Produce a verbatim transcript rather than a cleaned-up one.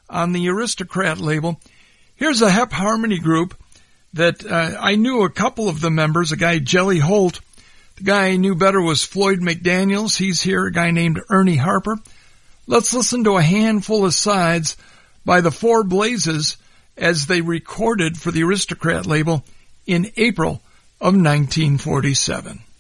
on the Aristocrat label. Here's a Hep Harmony group that uh, I knew a couple of the members, a guy, Jelly Holt. The guy I knew better was Floyd McDaniels. He's here, a guy named Ernie Harper. Let's listen to a handful of sides by the Four Blazes as they recorded for the Aristocrat label in April of nineteen forty-seven.